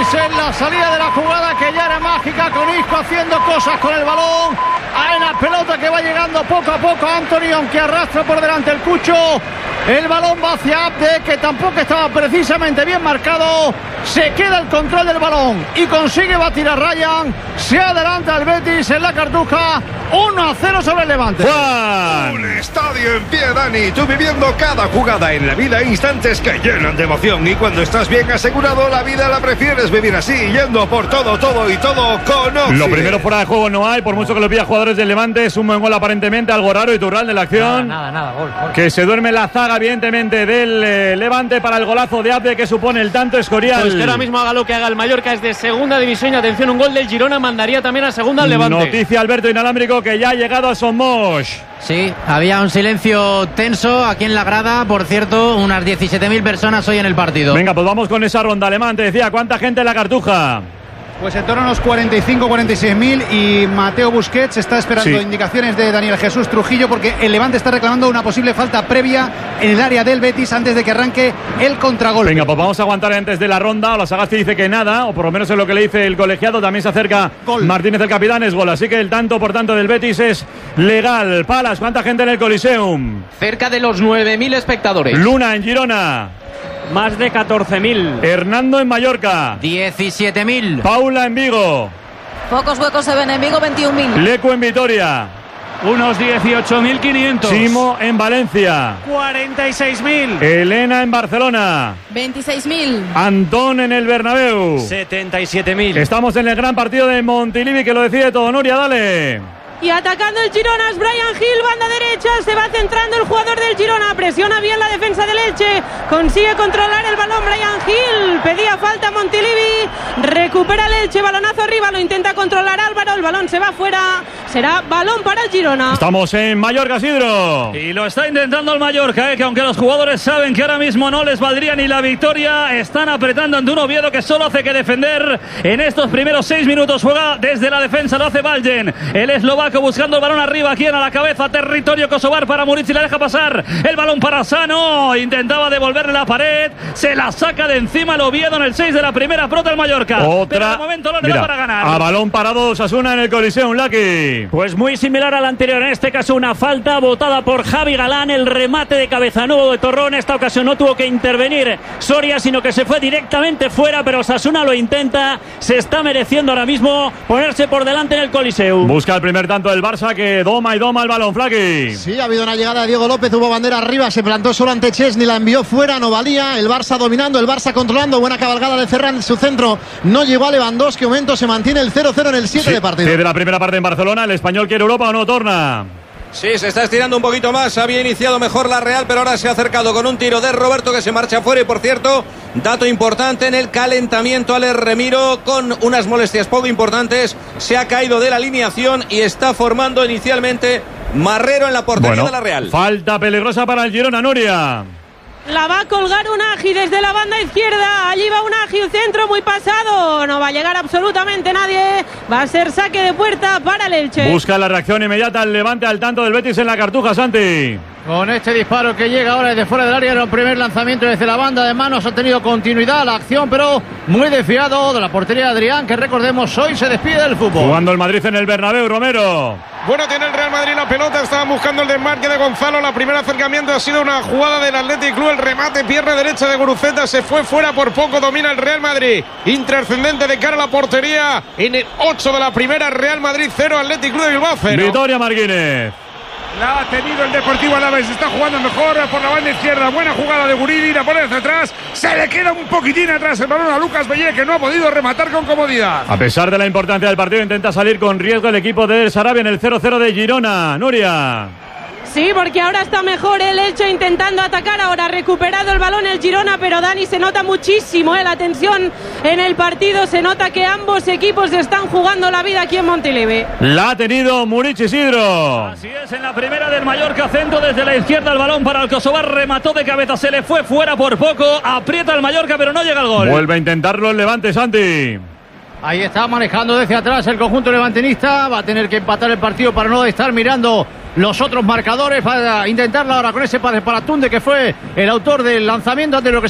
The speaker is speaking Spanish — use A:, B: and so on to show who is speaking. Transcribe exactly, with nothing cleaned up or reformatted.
A: Betis en la salida de la jugada, que ya era mágica, con Isco haciendo cosas con el balón. Hay una pelota que va llegando poco a poco a Anthony, aunque arrastra por delante el Cucho. El balón va hacia Abde, que tampoco estaba precisamente bien marcado. Se queda el control del balón y consigue batir a Ryan. Se adelanta el Betis en la Cartuja. uno a cero sobre el Levante.
B: Juan. Un estadio en pie, Dani. Tú viviendo cada jugada en la vida, instantes que llenan de emoción. Y cuando estás bien asegurado, la vida la prefieres vivir así, yendo por todo, todo y todo con Oxy.
C: Lo primero, fuera de juego no hay, por mucho que lo pida jugadores del Levante. Es un buen gol aparentemente, algo raro y turral de la acción.
D: Nada, nada, nada gol, gol.
C: Que se duerme la zaga, evidentemente, del eh, Levante para el golazo de Abde, que supone el tanto Escorial.
D: Pues que ahora mismo haga lo que haga el Mallorca, es de segunda división. Y atención, un gol del Girona mandaría también a segunda al Levante.
C: Noticia, Alberto Inalámbrico, que ya ha llegado a Somos.
E: Sí, había un silencio tenso aquí en la grada. Por cierto, unas diecisiete mil personas hoy en el partido.
C: Venga, pues vamos con esa ronda. Alemán, te decía, ¿cuánta gente en la Cartuja?
F: Pues en torno a unos cuarenta y cinco cuarenta y seis mil, y Mateo Busquets está esperando
C: sí.
F: indicaciones de Daniel Jesús Trujillo, porque el Levante está reclamando una posible falta previa en el área del Betis antes de que arranque el contragolpe.
C: Venga, pues vamos a aguantar antes de la ronda. O la Sagasti dice que nada, o por lo menos es lo que le dice el colegiado. También se acerca gol. Martínez, el capitán, es gol. Así que el tanto, por tanto, del Betis es legal. Palas, ¿cuánta gente en el Coliseum?
D: Cerca de los nueve mil espectadores.
C: Luna en Girona.
D: Más de catorce mil.
C: Hernando en Mallorca.
E: diecisiete mil.
C: Paula en Vigo.
G: Pocos huecos se ven en Vigo, veintiún mil.
C: Lecu en Vitoria.
D: Unos dieciocho mil quinientos.
C: Simo en Valencia.
D: cuarenta y seis mil.
C: Elena en Barcelona.
G: veintiséis mil.
C: Antón en el Bernabéu.
D: setenta y siete mil.
C: Estamos en el gran partido de Montilivi, que lo decide todo. Nuria, dale.
H: Y atacando el Girona es Brian Hill, banda derecha, se va centrando el jugador del Girona, presiona bien la defensa del Elche, consigue controlar el balón Brian Hill, pedía falta Montilivi, recupera el Elche, balonazo arriba, lo intenta controlar Álvaro, el balón se va fuera, será balón para el Girona.
C: Estamos en Mallorca, Sidro.
I: Y lo está intentando el Mallorca, eh, que aunque los jugadores saben que ahora mismo no les valdría ni la victoria, están apretando ante un Oviedo que solo hace que defender en estos primeros seis minutos. Juega desde la defensa, lo hace Valgen, el eslovaco buscando el balón arriba, aquí a la cabeza, territorio kosovar para Murici, la deja pasar, el balón para Sano, intentaba devolverle la pared, se la saca de encima el Oviedo en el seis de la primera, prota el Mallorca.
C: Otra,
I: pero de momento no le
C: mira,
I: da para ganar.
C: A balón parado Osasuna en el Coliseum, Lucky.
J: Pues muy similar al anterior, en este caso una falta botada por Javi Galán, el remate de Cabezanuevo de Torrón, en esta ocasión no tuvo que intervenir Soria, sino que se fue directamente fuera, pero Osasuna lo intenta, se está mereciendo ahora mismo ponerse por delante en el Coliseum.
C: Busca el primer tanto del Barça, que doma y doma el balón, Flaky.
K: Sí, ha habido una llegada de Diego López, hubo bandera arriba, se plantó solo ante Chesney, la envió fuera, no valía, el Barça dominando, el Barça controlando, buena cabalgada de Ferran, su centro no llegó a Lewandowski, momento se mantiene el cero cero en el siete
C: sí,
K: de partido.
C: Desde la primera parte en Barcelona, el Español quiere Europa o no, Torna.
L: Sí, se está estirando un poquito más, había iniciado mejor la Real, pero ahora se ha acercado con un tiro de Roberto que se marcha fuera. Y por cierto, dato importante en el calentamiento, Alex Remiro con unas molestias poco importantes, se ha caído de la alineación y está formando inicialmente Marrero en la portería
C: bueno,
L: de la Real.
C: Falta peligrosa para el Girona, Nuria.
H: La va a colgar Unagi desde la banda izquierda. Allí va Unagi, un centro muy pasado. No va a llegar absolutamente nadie. Va a ser saque de puerta para el Elche.
C: Busca la reacción inmediata el Levante al tanto del Betis en la Cartuja, Santi.
A: Con este disparo que llega ahora desde fuera del área, era el primer lanzamiento desde la banda de manos, ha tenido continuidad la acción, pero muy desviado de la portería de Adrián, que recordemos hoy se despide del fútbol.
C: Jugando el Madrid en el Bernabéu, Romero.
M: Bueno, tiene el Real Madrid la pelota, estaban buscando el desmarque de Gonzalo, la primera acercamiento ha sido una jugada del Athletic Club, el remate pierna derecha de Guruceta, se fue fuera por poco, domina el Real Madrid, intrascendente de cara a la portería, en el ocho de la primera, Real Madrid cero, Athletic Club de Bilbao cero.
C: Victoria Martínez.
M: La ha tenido el Deportivo Alavés, está jugando mejor por la banda izquierda, buena jugada de Guridi, la pone hacia atrás, se le queda un poquitín atrás el balón a Lucas Bellé, que no ha podido rematar con comodidad.
C: A pesar de la importancia del partido, intenta salir con riesgo el equipo de Sarabia en el cero cero de Girona. Nuria.
H: Sí, porque ahora está mejor el Elche intentando atacar, ahora ha recuperado el balón el Girona, pero Dani, se nota muchísimo eh, la tensión en el partido, se nota que ambos equipos están jugando la vida aquí en Montilivi.
C: La ha tenido Muric Isidro.
I: Así es, en la primera del Mallorca, centro desde la izquierda, el balón para el Kosovar, remató de cabeza, se le fue fuera por poco, aprieta el Mallorca pero no llega al gol.
C: Vuelve a intentarlo el Levante, Santi.
A: Ahí está manejando desde atrás el conjunto levantinista, va a tener que empatar el partido para no estar mirando los otros marcadores, para intentarlo ahora con ese pase para Tunde, que fue el autor del lanzamiento, ante lo que